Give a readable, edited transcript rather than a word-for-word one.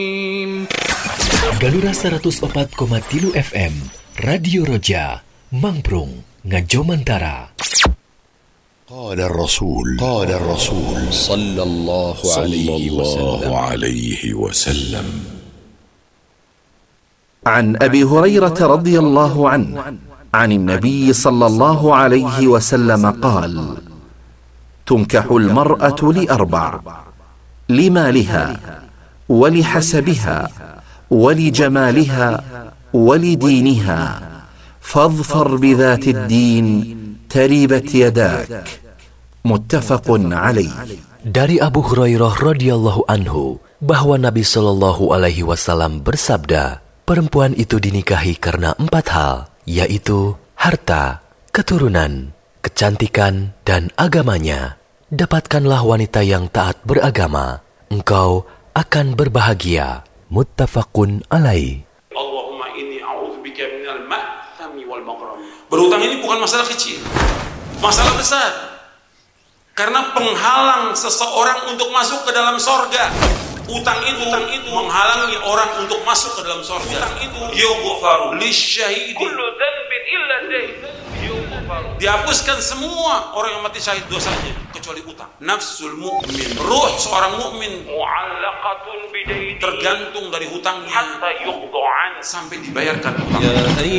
Galura 104,3 FM Radio Roja Mangprung Ngajomantara. قال الرسول صلى الله عليه وسلم عن أبي هريرة رضي الله عنه عن النبي صلى الله عليه وسلم قال: تنكح المرأة لأربع: لمالها ولحسبها ولجمالها ولدينها فاظفر بذات الدين تربت يداك. متفق عليه. Dari Abu Hurairah radhiyallahu anhu bahwa Nabi Shallallahu alaihi wasallam bersabda, perempuan itu dinikahi karena 4 hal, yaitu harta, keturunan, kecantikan, dan agamanya. Dapatkanlah wanita yang taat beragama, engkau akan berbahagia. Muttafaqun alaih. Allahumma inni a'udzubika minal ma'thami wal maghram. Berhutang ini bukan masalah kecil, masalah besar. Karena penghalang seseorang untuk masuk ke dalam sorga. Utang itu menghalangi orang untuk masuk ke dalam sorga. Utang itu yughfaru lisyahidi kullu dhanbin illa dayn. Dihapuskan semua orang yang mati syahid dosanya kecuali utang. Nafsul mu'min, ruh seorang mukmin mu'allaqatun bidaini, tergantung dari hutangnya hatta yuqda'an, sampai dibayarkan utangnya.